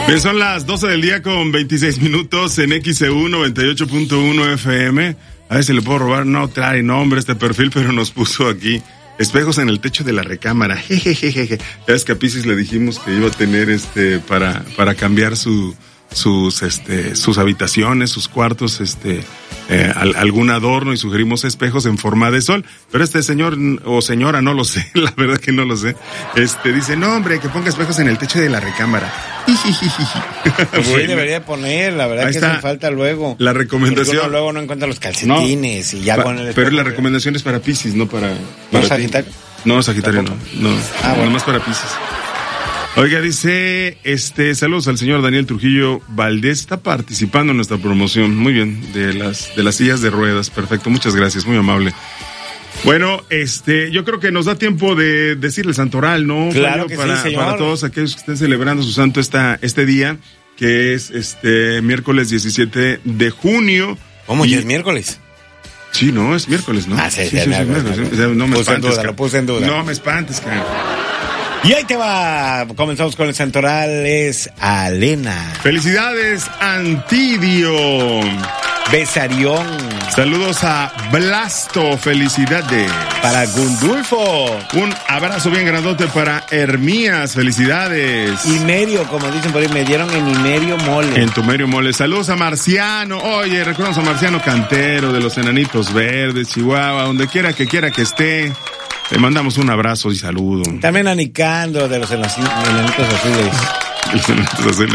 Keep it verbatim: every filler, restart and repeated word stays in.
Bien, son las doce del día con veintiséis minutos en X C U noventa y ocho punto uno F M. A ver si le puedo robar, no trae nombre este perfil, pero nos puso aquí espejos en el techo de la recámara. Jejejeje. Ya es que a Piscis le dijimos que iba a tener este para para cambiar su sus este sus habitaciones, sus cuartos, este eh, al, algún adorno, y sugerimos espejos en forma de sol, pero este señor o señora, no lo sé, la verdad que no lo sé, este dice, no hombre, que ponga espejos en el techo de la recámara. Pues bueno, sí, debería poner, la verdad que hace falta luego. La recomendación. Uno luego no encuentra los calcetines, no, y ya pa, con el pero la recomendación es para Piscis, no para, para ¿No Sagitario? No, Sagitario no, no, ah, bueno. Nomás para Piscis. Oiga, dice, este, saludos al señor Daniel Trujillo Valdés, está participando en nuestra promoción, muy bien, de las, de las sillas de ruedas, perfecto, muchas gracias, muy amable. Bueno, este, yo creo que nos da tiempo de decirle el santoral, ¿no? Claro que para, sí, señor. Para todos aquellos que estén celebrando su santo esta, este día, que es este miércoles diecisiete de junio. ¿Cómo? Y... ¿Ya es miércoles? Sí, no, es miércoles, ¿no? Ah, sí, sí, sí, sí, sí, sí, sí, sí, sí, sí, no me puse espantes, en duda, cara. lo puse en duda. No me espantes, cara. Y ahí te va, comenzamos con el santoral, es Alena. Felicidades, Antidio. Besarión. Saludos a Blasto, felicidades. Para Gundulfo. Un abrazo bien grandote para Hermías, felicidades. Imerio, como dicen por ahí, me dieron en Imerio Mole. En Tumerio Mole. Saludos a Marciano. Oye, recordamos a Marciano Cantero de los Enanitos Verdes, Chihuahua, donde quiera que quiera que esté. Le mandamos un abrazo y saludo. También a Nicandro de los Enanitos Azules. Los Enanitos Azules.